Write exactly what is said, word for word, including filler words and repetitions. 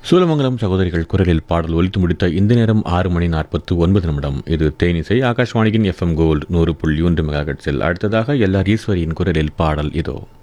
சூலமங்கலம் சகோதரிகள் குரலில் பாடல் ஒலித்து முடித்த இந்த நேரம் ஆறு மணி நாற்பத்து ஒன்பது நிமிடம். இது தேனிசை ஆகாஷ்வாணியின் எஃப்எம் கோல்டு நூறு புள்ளி ஒன்று மெகாஹெர்ட்ஸில். அடுத்ததாக எல்ஆர் ஈஸ்வரியின் குரலில் பாடல் இதோ.